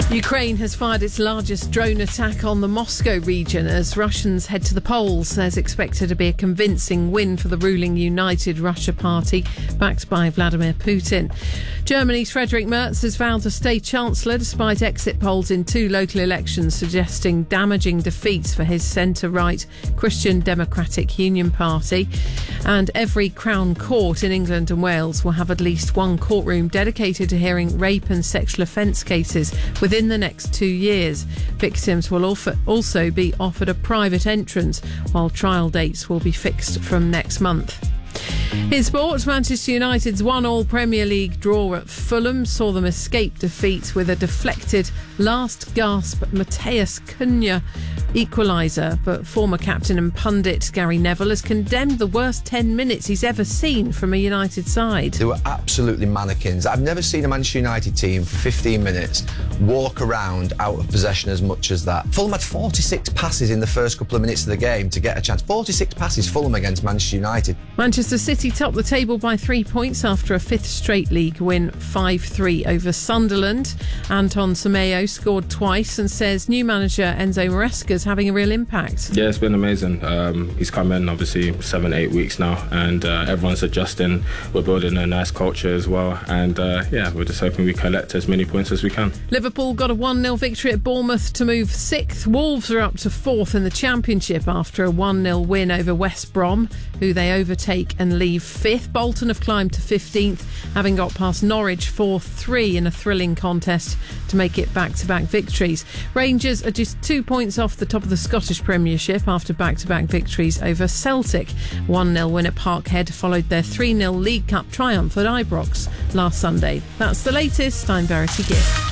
Ukraine has fired its largest drone attack on the Moscow region as Russians head to the polls. There's expected to be a convincing win for the ruling United Russia Party, backed by Vladimir Putin. Germany's Friedrich Merz has vowed to stay Chancellor despite exit polls in 2 local elections suggesting damaging defeats for his centre-right Christian Democratic Union Party. And every Crown Court in England and Wales will have at least one courtroom dedicated to hearing rape and sexual offence cases within the next 2 years. Victims will also be offered a private entrance, while trial dates will be fixed from next month. In sports, Manchester United's 1-1 Premier League draw at Fulham saw them escape defeat with a deflected last-gasp Matheus Cunha equaliser, but former captain and pundit Gary Neville has condemned the worst 10 minutes he's ever seen from a United side. They were absolutely mannequins. I've never seen a Manchester United team for 15 minutes walk around out of possession as much as that. Fulham had 46 passes in the first couple of minutes of the game to get a chance. 46 passes Fulham against Manchester United. Manchester City topped the table by 3 points after a 5th straight league win 5-3 over Sunderland. Anton Semedo scored twice and says new manager Enzo Maresca is having a real impact. Yeah, it's been amazing. He's come in obviously 7-8 weeks now, and everyone's adjusting. We're building a nice culture as well, and we're just hoping we collect as many points as we can. Liverpool got a 1-0 victory at Bournemouth to move 6th. Wolves are up to 4th in the Championship after a 1-0 win over West Brom, who they overtake and leave 5th. Bolton have climbed to 15th, having got past Norwich 4-3 in a thrilling contest to make it back-to-back victories. Rangers are just 2 points off the top of the Scottish Premiership after back-to-back victories over Celtic. 1-0 win at Parkhead followed their 3-0 League Cup triumph at Ibrox last Sunday. That's the latest. I'm Verity Gibb.